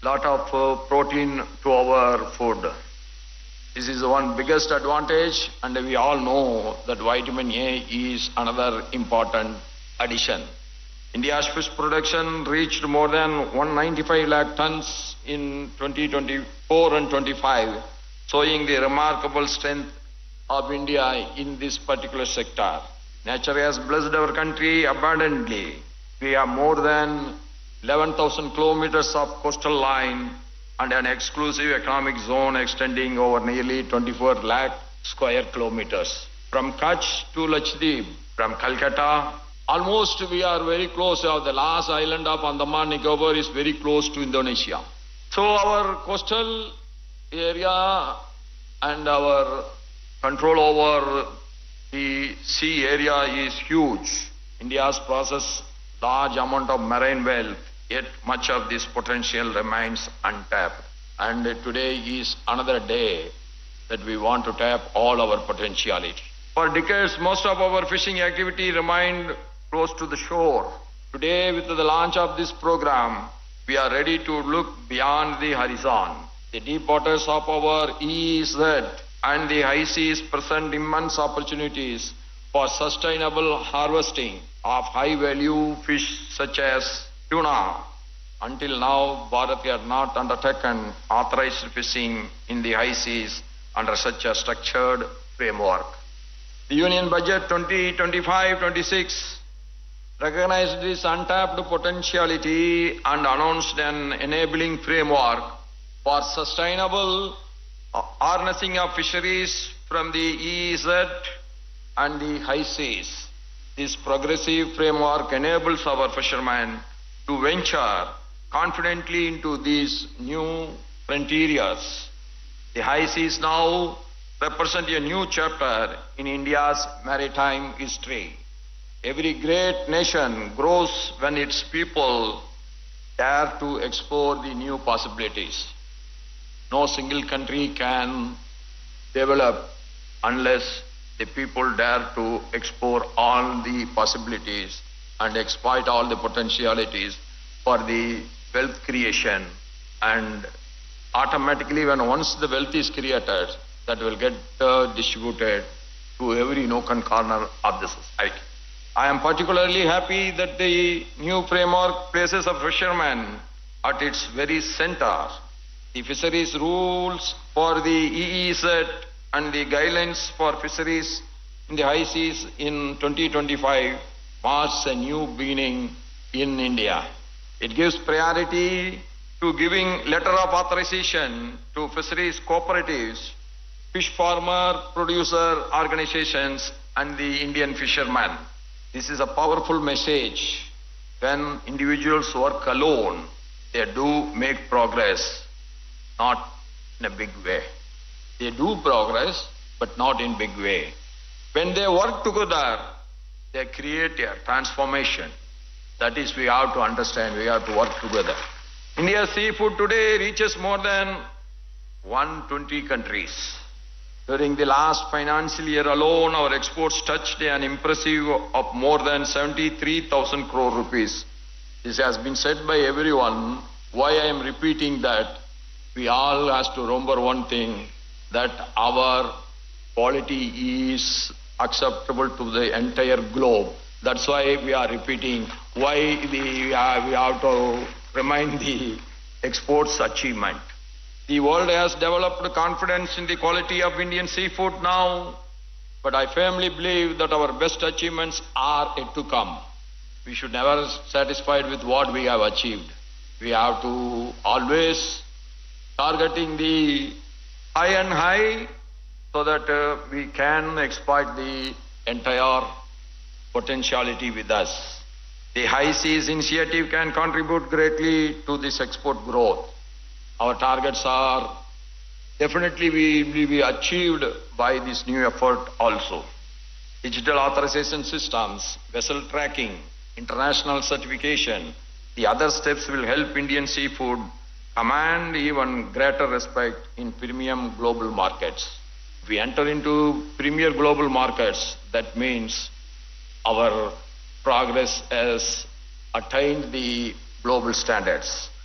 lot of protein to our food. This is the one biggest advantage, and we all know that vitamin A is another important addition. India's fish production reached more than 195 lakh tons in 2024 and 25, showing the remarkable strength of India in this particular sector. Nature has blessed our country abundantly. We have more than 11,000 kilometers of coastal line and an exclusive economic zone extending over nearly 24 lakh square kilometers. From Kutch to Lakshadweep, from Calcutta, almost we are very close. The last island of Andaman Nicobar is very close to Indonesia. So our coastal area and our control over the sea area is huge. India's possesses large amount of marine wealth, yet much of this potential remains untapped. And today is another day that we want to tap all our potentiality. For decades, most of our fishing activity remained close to the shore. Today, with the launch of this program, we are ready to look beyond the horizon. The deep waters of our EEZ and the high seas present immense opportunities for sustainable harvesting of high-value fish such as tuna. Until now, Bharat had not undertaken authorized fishing in the high seas under such a structured framework. The Union Budget 2025-26 recognized this untapped potentiality and announced an enabling framework for sustainable harnessing of fisheries from the EEZ and the high seas. This progressive framework enables our fishermen to venture confidently into these new frontiers. The high seas now represent a new chapter in India's maritime history. Every great nation grows when its people dare to explore the new possibilities. No single country can develop unless the people dare to explore all the possibilities and exploit all the potentialities for the wealth creation. And automatically, when once the wealth is created, that will get distributed to every nook and corner of the society. I am particularly happy that the new framework places a fisherman at its very center. The fisheries rules for the EEZ and the guidelines for fisheries in the high seas in 2025 marks a new beginning in India. It gives priority to giving letter of authorization to fisheries cooperatives, fish farmer producer organizations and the Indian fishermen. This is a powerful message. When individuals work alone, they do make progress, not in a big way. They do progress, but not in big way. When they work together, they create a transformation. That is, we have to understand, we have to work together. India's seafood today reaches more than 120 countries. During the last financial year alone, our exports touched an impressive of more than 73,000 crore rupees. This has been said by everyone. Why I am repeating that? We all have to remember one thing, that our quality is acceptable to the entire globe. That's why we are repeating why we have to remind the exports achievement. The world has developed confidence in the quality of Indian seafood now, but I firmly believe that our best achievements are yet to come. We should never be satisfied with what we have achieved. We have to always targeting the high and high so that we can exploit the entire potentiality with us. The High Seas initiative can contribute greatly to this export growth. Our targets are definitely will be achieved by this new effort also. Digital authorization systems, vessel tracking, international certification, the other steps will help Indian seafood command even greater respect in premium global markets. If we enter into premier global markets, that means our progress has attained the global standards.